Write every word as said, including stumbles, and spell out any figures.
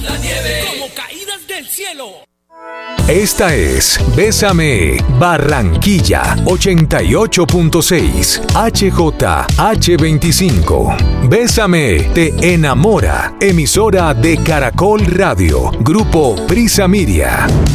La nieve como caídas del cielo. Esta es Bésame Barranquilla ochenta y ocho punto seis H J H veinticinco. Bésame te enamora. Emisora de Caracol Radio. Grupo Prisa Miria.